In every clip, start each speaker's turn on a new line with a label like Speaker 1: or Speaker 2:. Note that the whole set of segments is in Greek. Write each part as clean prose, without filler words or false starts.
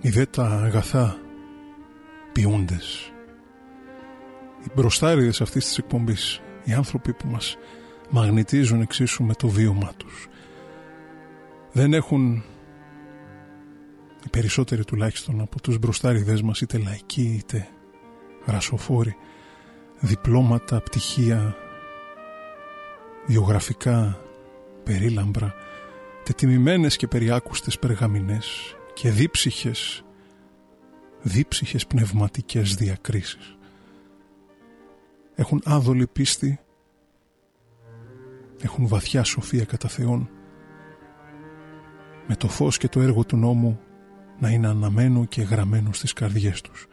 Speaker 1: Ιδέ τα αγαθά ποιούντες. Οι μπροστάριδες αυτής της εκπομπής, οι άνθρωποι που μας μαγνητίζουν εξίσου με το βίωμά τους, δεν έχουν, οι περισσότεροι τουλάχιστον από τους μπροστάριδες μας, είτε λαϊκοί είτε γρασοφόροι, διπλώματα, πτυχία, βιογραφικά, περίλαμπρα, τετιμημένες και περιάκουστες περγαμηνές και δίψυχες πνευματικές διακρίσεις. Έχουν άδολη πίστη, έχουν βαθιά σοφία κατά Θεόν, με το φως και το έργο του νόμου να είναι αναμένο και γραμμένο στις καρδιές τους.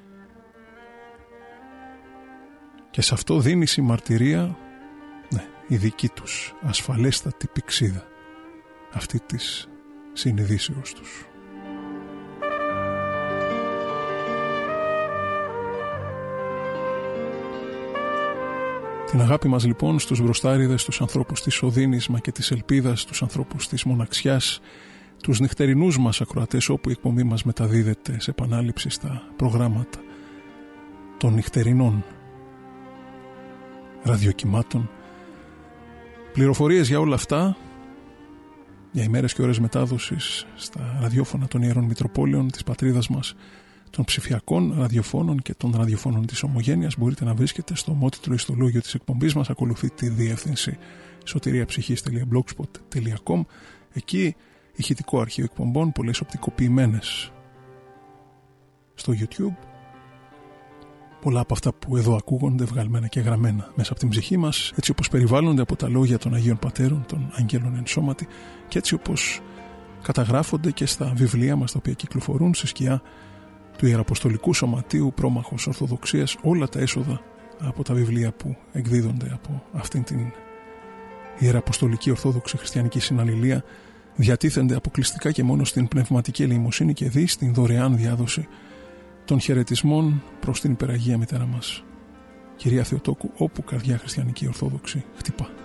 Speaker 1: Και σε αυτό δίνει συμμαρτυρία, η δική τους ασφαλέστατη πηξίδα, αυτή της συνειδήσεως τους. Την αγάπη μας λοιπόν στους μπροστάριδες, τους ανθρώπους της οδύνης μα και της ελπίδας, τους ανθρώπους της μοναξιάς, τους νυχτερινούς μας ακροατές, όπου η εκπομπή μας μεταδίδεται σε επανάληψη στα προγράμματα των νυχτερινών ραδιοκυμάτων. Πληροφορίες για όλα αυτά, για ημέρες και ώρες μετάδοσης στα ραδιόφωνα των Ιερών Μητροπόλεων της πατρίδας μας, των ψηφιακών ραδιοφώνων και των ραδιοφώνων της Ομογένειας, μπορείτε να βρίσκετε στο ομότιτλο ιστολόγιο της εκπομπής μας. Ακολουθεί τη διεύθυνση sotiriaψυχής.blogspot.com. Εκεί ηχητικό αρχείο εκπομπών, πολλές οπτικοποιημένες στο YouTube. Πολλά από αυτά που εδώ ακούγονται βγαλμένα και γραμμένα μέσα από την ψυχή μας, έτσι όπως περιβάλλονται από τα λόγια των Αγίων Πατέρων, των Αγγέλων εν σώματι, και έτσι όπως καταγράφονται και στα βιβλία μας τα οποία κυκλοφορούν σε σκιά του Ιεραποστολικού Σωματείου Πρόμαχος Ορθοδοξίας. Όλα τα έσοδα από τα βιβλία που εκδίδονται από αυτήν την Ιεραποστολική Ορθόδοξη Χριστιανική Συναλληλία διατίθενται αποκλειστικά και μόνο στην πνευματική ελεημοσύνη και δι στην δωρεάν διάδοση των χαιρετισμών προς την υπεραγία μητέρα μας, Κυρία Θεοτόκου, όπου καρδιά χριστιανική Ορθόδοξη χτυπά.